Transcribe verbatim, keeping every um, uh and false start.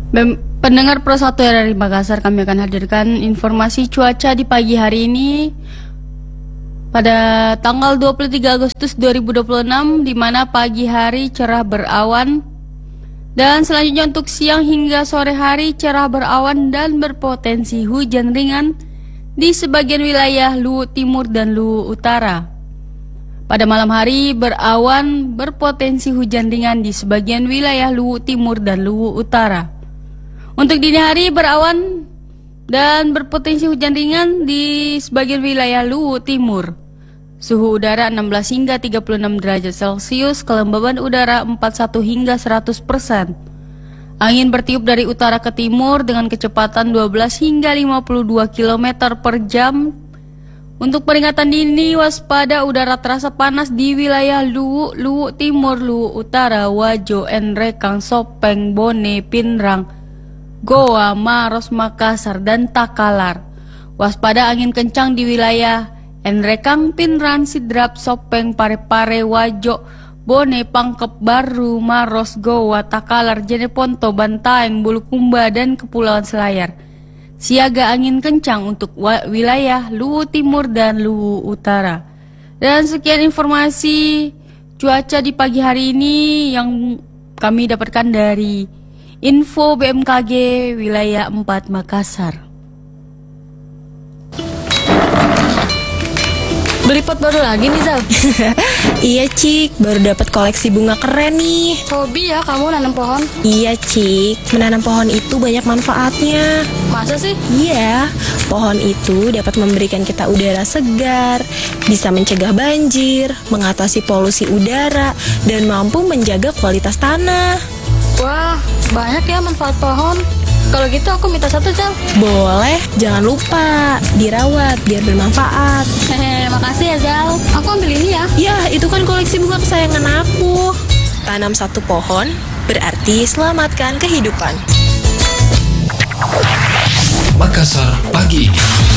Bem- Pendengar Pro satu R R I Makassar, kami akan hadirkan informasi cuaca di pagi hari ini pada tanggal dua puluh tiga Agustus dua ribu dua puluh enam, di mana pagi hari cerah berawan dan selanjutnya untuk siang hingga sore hari cerah berawan dan berpotensi hujan ringan di sebagian wilayah Luwu Timur dan Luwu Utara. Pada malam hari berawan berpotensi hujan ringan di sebagian wilayah Luwu Timur dan Luwu Utara. Untuk dini hari berawan dan berpotensi hujan ringan di sebagian wilayah Luwu Timur. Suhu udara enam belas hingga tiga puluh enam derajat Celcius, kelembaban udara empat puluh satu hingga seratus persen. Angin bertiup dari utara ke timur dengan kecepatan dua belas hingga lima puluh dua kilometer per jam. Untuk peringatan dini, waspada udara terasa panas di wilayah Luwu, Luwu Timur, Luwu Utara, Wajo, Enrekang, Sopeng, Bone, Pinrang, Goa, Maros, Makassar, dan Takalar. Waspada angin kencang di wilayah Enrekang, Pinrang, Sidrap, Sopeng, Parepare, Wajo, Bone, Pangkep Baru, Maros, Goa, Takalar, Jeneponto, Bantaeng, Bulukumba, dan Kepulauan Selayar. Siaga angin kencang untuk wilayah Luwu Timur dan Luwu Utara. Dan sekian informasi cuaca di pagi hari ini yang kami dapatkan dari Info B M K G Wilayah empat Makassar. Beli pot baru lagi nih, Zal? Iya, Cik, baru dapat koleksi bunga keren nih. Hobi ya kamu nanam pohon? Iya, Cik, menanam pohon itu banyak manfaatnya. Masa sih? Iya, pohon itu dapat memberikan kita udara segar, bisa mencegah banjir, mengatasi polusi udara, dan mampu menjaga kualitas tanah. Wah, banyak ya manfaat pohon. Kalau gitu aku minta satu, Zal. Boleh, jangan lupa dirawat biar bermanfaat. Hehe, makasih ya, Zal. Aku ambil ini ya. Ya, itu kan koleksi bunga kesayangan aku. Tanam satu pohon berarti selamatkan kehidupan. Makassar pagi ini.